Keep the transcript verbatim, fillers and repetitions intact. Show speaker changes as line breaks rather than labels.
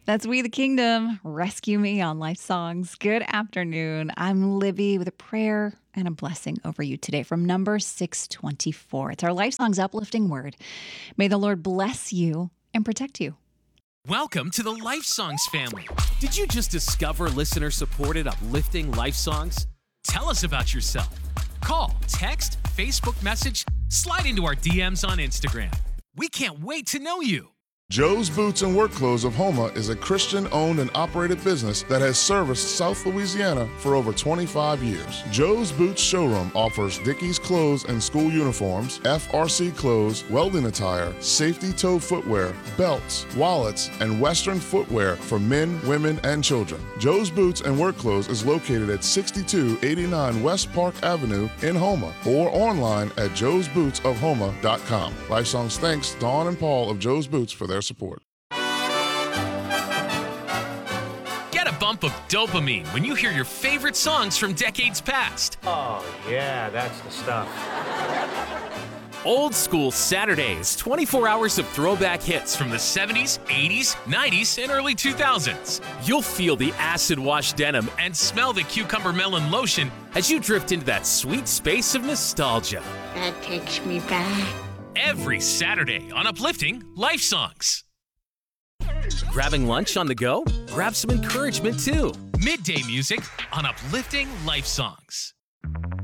That's We the Kingdom. Rescue Me on Life Songs. Good afternoon. I'm Libby with a prayer and a blessing over you today from number six twenty-four. It's our Life Songs uplifting word. May the Lord bless you and protect you.
Welcome to the Life Songs family. Did you just discover listener-supported uplifting life songs? Tell us about yourself. Call, text, Facebook message, slide into our D Ms on Instagram. We can't wait to know you.
Joe's Boots and Work Clothes of Houma is a Christian-owned and operated business that has serviced South Louisiana for over twenty-five years. Joe's Boots showroom offers Dickies clothes and school uniforms, F R C clothes, welding attire, safety toe footwear, belts, wallets, and Western footwear for men, women, and children. Joe's Boots and Work Clothes is located at sixty-two eighty-nine West Park Avenue in Houma or online at joes boots of houma dot com. Life Songs thanks Dawn and Paul of Joe's Boots for their support.
Get a bump of dopamine when you hear your favorite songs from decades past.
Oh, yeah, that's the stuff.
Old School Saturdays, twenty-four hours of throwback hits from the seventies, eighties, nineties, and early two thousands. You'll feel the acid-wash denim and smell the cucumber melon lotion as you drift into that sweet space of nostalgia.
That takes me back.
Every Saturday on Uplifting Life Songs. Grabbing lunch on the go? Grab some encouragement too. Midday music on Uplifting Life Songs.